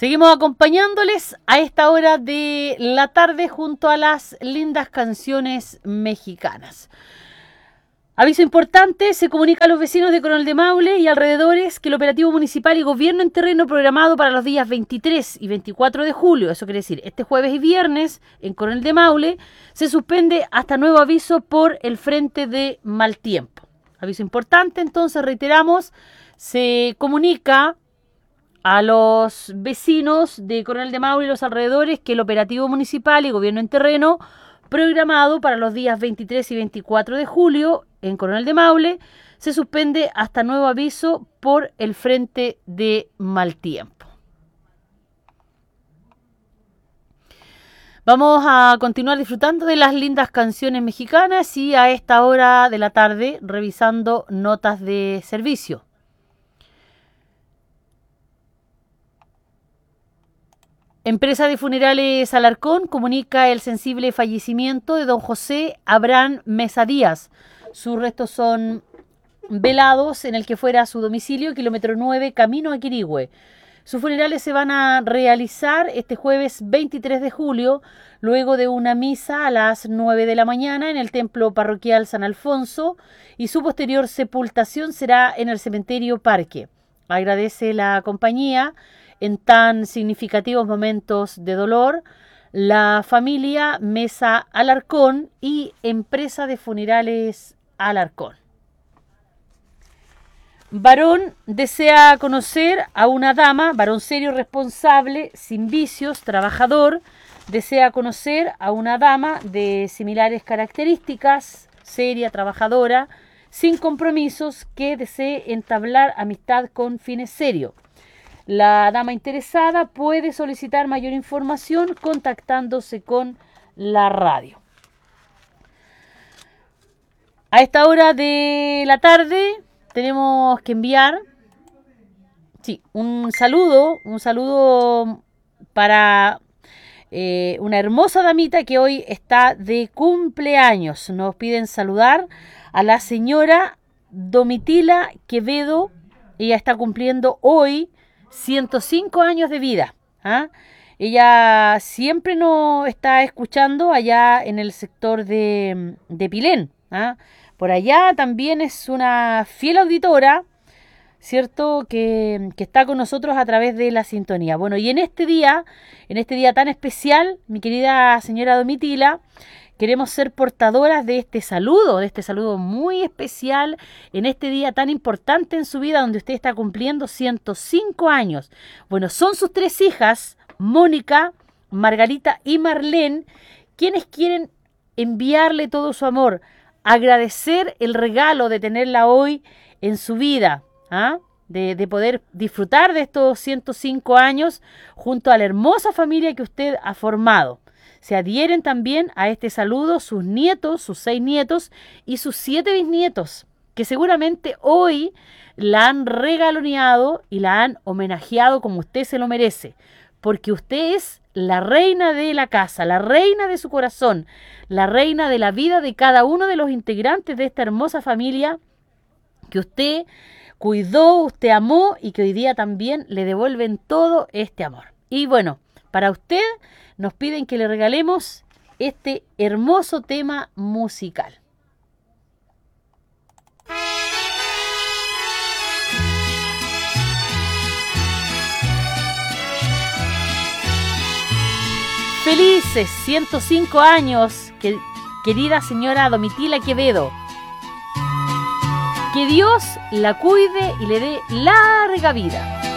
Seguimos acompañándoles a esta hora de la tarde junto a las lindas canciones mexicanas. Aviso importante, se comunica a los vecinos de Coronel de Maule y alrededores que el operativo municipal y gobierno en terreno programado para los días 23 y 24 de julio, eso quiere decir este jueves y viernes en Coronel de Maule, se suspende hasta nuevo aviso por el frente de mal tiempo. Aviso importante, entonces reiteramos, se comunica a los vecinos de Coronel de Maule y los alrededores que el operativo municipal y gobierno en terreno programado para los días 23 y 24 de julio en Coronel de Maule se suspende hasta nuevo aviso por el frente de mal tiempo. Vamos a continuar disfrutando de las lindas canciones mexicanas y a esta hora de la tarde revisando notas de servicio. Empresa de Funerales Alarcón comunica el sensible fallecimiento de don José Abraham Mesa Díaz. Sus restos son velados en el que fuera su domicilio, kilómetro 9, camino a Quirihue. Sus funerales se van a realizar este jueves 23 de julio, luego de una misa a las 9 de la mañana en el Templo Parroquial San Alfonso, y su posterior sepultación será en el Cementerio Parque. Agradece la compañía en tan significativos momentos de dolor, la familia Mesa Alarcón y Empresa de Funerales Alarcón. Varón desea conocer a una dama, varón serio, responsable, sin vicios, trabajador, desea conocer a una dama de similares características, seria, trabajadora, sin compromisos, que desee entablar amistad con fines serios. La dama interesada puede solicitar mayor información contactándose con la radio. A esta hora de la tarde tenemos que enviar un saludo para una hermosa damita que hoy está de cumpleaños. Nos piden saludar a la señora Domitila Quevedo. Ella está cumpliendo hoy 105 años de vida. Ella siempre nos está escuchando allá en el sector de Pilén. Por allá también es una fiel auditora, ¿cierto? Que está con nosotros a través de la sintonía. Bueno, y en este día tan especial, mi querida señora Domitila, queremos ser portadoras de este saludo muy especial en este día tan importante en su vida, donde usted está cumpliendo 105 años. Bueno, son sus 3 hijas, Mónica, Margarita y Marlene, quienes quieren enviarle todo su amor, agradecer el regalo de tenerla hoy en su vida, de poder disfrutar de estos 105 años junto a la hermosa familia que usted ha formado. Se adhieren también a este saludo sus nietos, sus 6 nietos y sus 7 bisnietos, que seguramente hoy la han regaloneado y la han homenajeado como usted se lo merece, porque usted es la reina de la casa, la reina de su corazón, la reina de la vida de cada uno de los integrantes de esta hermosa familia que usted cuidó, usted amó y que hoy día también le devuelven todo este amor. Y bueno, para usted nos piden que le regalemos este hermoso tema musical. Felices 105 años, querida señora Domitila Quevedo. Que Dios la cuide y le dé larga vida.